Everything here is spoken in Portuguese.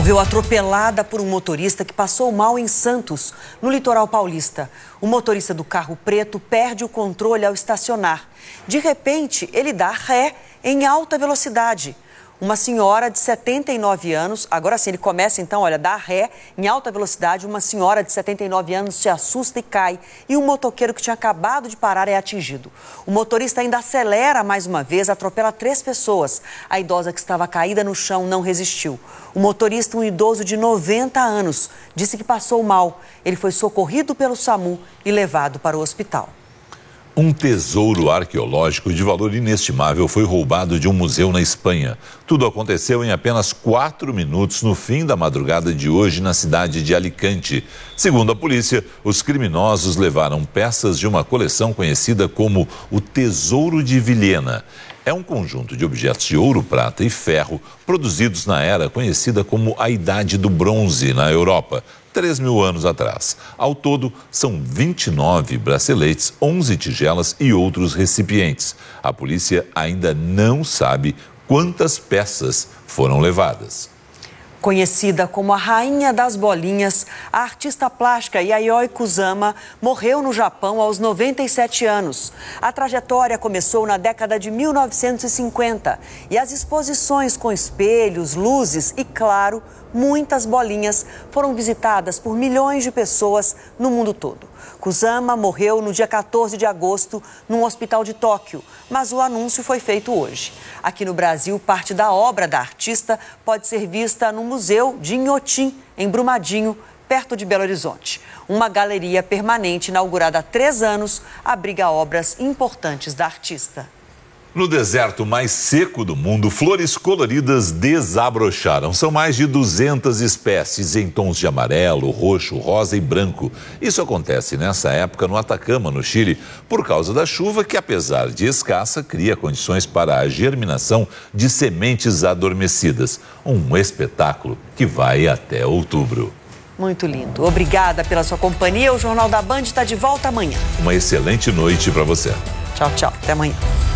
Morreu atropelada por um motorista que passou mal em Santos, no litoral paulista. O motorista do carro preto perde o controle ao estacionar. De repente, ele dá ré em alta velocidade. Uma senhora de 79 anos, agora sim, ele começa então, olha, dá ré em alta velocidade, uma senhora de 79 anos se assusta e cai. E um motoqueiro que tinha acabado de parar é atingido. O motorista ainda acelera mais uma vez, atropela 3 pessoas. A idosa que estava caída no chão não resistiu. O motorista, um idoso de 90 anos, disse que passou mal. Ele foi socorrido pelo SAMU e levado para o hospital. Um tesouro arqueológico de valor inestimável foi roubado de um museu na Espanha. Tudo aconteceu em apenas 4 minutos no fim da madrugada de hoje na cidade de Alicante. Segundo a polícia, os criminosos levaram peças de uma coleção conhecida como o Tesouro de Vilhena. É um conjunto de objetos de ouro, prata e ferro produzidos na era conhecida como a Idade do Bronze na Europa, 3.000 anos atrás. Ao todo, são 29 braceletes, 11 tigelas e outros recipientes. A polícia ainda não sabe quantas peças foram levadas. Conhecida como a Rainha das Bolinhas, a artista plástica Yayoi Kusama morreu no Japão aos 97 anos. A trajetória começou na década de 1950 e as exposições com espelhos, luzes e, claro, muitas bolinhas foram visitadas por milhões de pessoas no mundo todo. Kusama morreu no dia 14 de agosto num hospital de Tóquio, mas o anúncio foi feito hoje. Aqui no Brasil, parte da obra da artista pode ser vista no Museu de Inhotim, em Brumadinho, perto de Belo Horizonte. Uma galeria permanente inaugurada há 3 anos abriga obras importantes da artista. No deserto mais seco do mundo, flores coloridas desabrocharam. São mais de 200 espécies em tons de amarelo, roxo, rosa e branco. Isso acontece nessa época no Atacama, no Chile, por causa da chuva que, apesar de escassa, cria condições para a germinação de sementes adormecidas. Um espetáculo que vai até outubro. Muito lindo. Obrigada pela sua companhia. O Jornal da Band está de volta amanhã. Uma excelente noite para você. Tchau, tchau. Até amanhã.